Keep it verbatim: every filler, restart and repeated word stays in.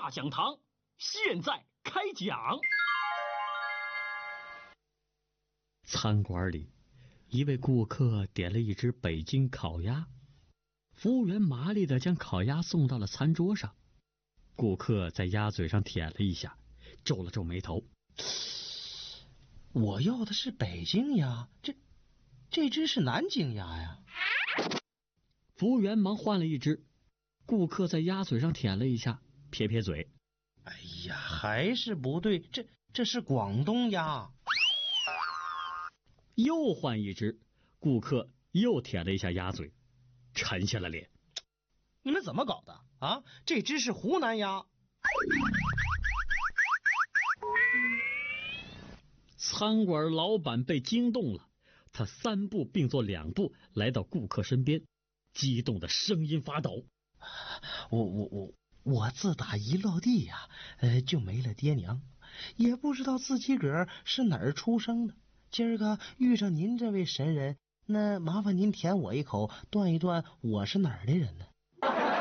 大讲堂现在开讲。 餐馆里，一位顾客点了一只北京烤鸭，服务员麻利地将烤鸭送到了餐桌上。顾客在鸭嘴上舔了一下，皱了皱眉头。 我要的是北京鸭，这这只是南京鸭呀。 服务员忙换了一只，顾客在鸭嘴上舔了一下，撇撇嘴。 哎呀，还是不对，这这是广东鸭。 又换一只，顾客又舔了一下鸭嘴，沉下了脸。 你们怎么搞的啊？这只是湖南鸭。 餐馆老板被惊动了，他三步并作两步来到顾客身边，激动的声音发抖。 我我我我自打一落地呀、啊，呃，就没了爹娘，也不知道自己个儿是哪儿出生的。今儿个遇上您这位神人，那麻烦您舔我一口，断一断我是哪儿的人呢？